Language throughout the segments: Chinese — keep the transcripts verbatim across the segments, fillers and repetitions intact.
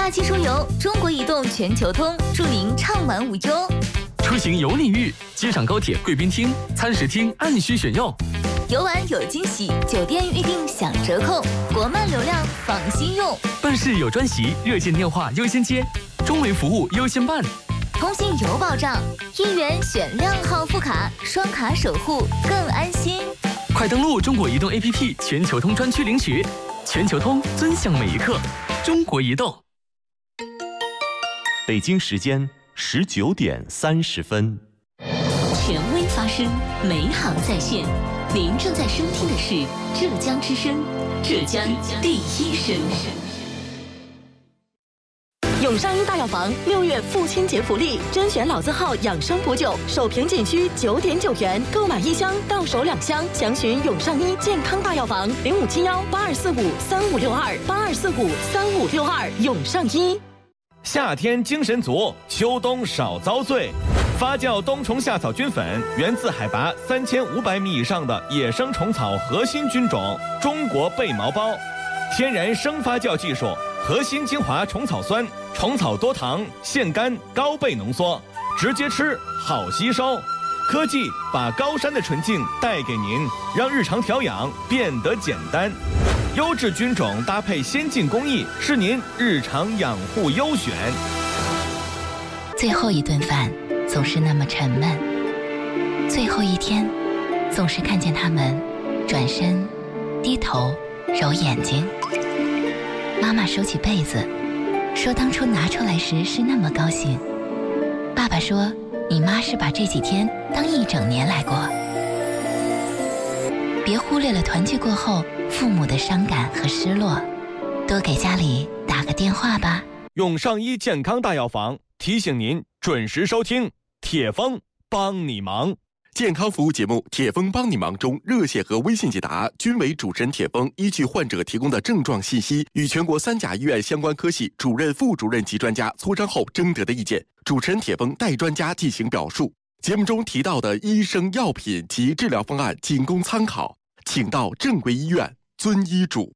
假期出游，中国移动全球通，祝您畅玩无忧。 出行有礼遇，机场高铁贵宾厅、餐食厅按需选用。 游玩有惊喜，酒店预订享折扣，国漫流量放心用。 办事有专席，热线电话优先接，中维服务优先办。 通信有保障，一元选靓号副卡，双卡守护更安心。 快登录中国移动 A P P 全球通专区领取，全球通尊享每一刻。中国移动。 北京时间十九点三十分。 权威发声，美好在线。您正在收听的是浙江之声，浙江第一声。 永上医大药房六月父亲节福利，甄选老字号养生补酒，首瓶仅需九点九元，购买一箱到手两箱。详询永上医健康大药房零五七幺八二四五三五六二八二四五三五六二。永上医。 夏天精神足，秋冬少遭罪。发酵冬虫夏草菌粉源自海拔三千五百米以上的野生虫草核心菌种中国贝毛孢，天然生发酵技术，核心精华虫草酸，虫草多糖，现干高倍浓缩，直接吃好吸收。科技把高山的纯净带给您，让日常调养变得简单。优质菌种搭配先进工艺，是您日常养护优选。 最后一顿饭总是那么沉闷，最后一天总是看见他们转身低头揉眼睛。妈妈收起被子说，当初拿出来时是那么高兴。爸爸说，你妈是把这几天当一整年来过。别忽略了团聚过后父母的伤感和失落，多给家里打个电话吧。 永上医健康大药房提醒您准时收听铁峰帮你忙。 健康服务节目《铁峰帮你忙》中，热线和微信解答均为主持人铁峰依据患者提供的症状信息，与全国三甲医院相关科系主任、副主任及专家磋商后征得的意见，主持人铁峰代专家进行表述。节目中提到的医生、药品及治疗方案仅供参考，请到正规医院遵医嘱。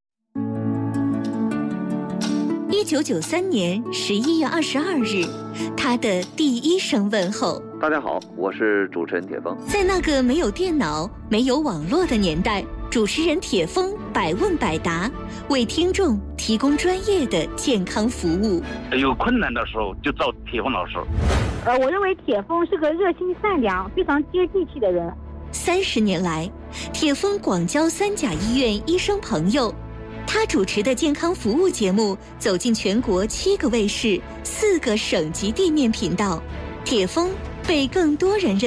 一九九三年十一月二十二日，他的第一声问候。 大家好，我是主持人铁峰。 在那个没有电脑、没有网络的年代，主持人铁峰百问百答，为听众提供专业的健康服务。 有困难的时候就找铁峰老师。 呃，我认为铁峰是个热心善良、非常接地气的人。 三十年来，铁峰广交三甲医院医生朋友。他主持的健康服务节目走进全国七个卫视、四个省级地面频道，铁峰被更多人认